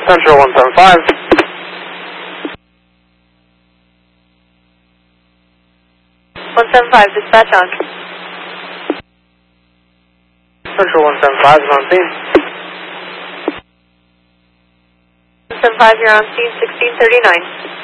Central 175. Dispatch on. Central 175 is on scene. 175, you're on scene, 1639.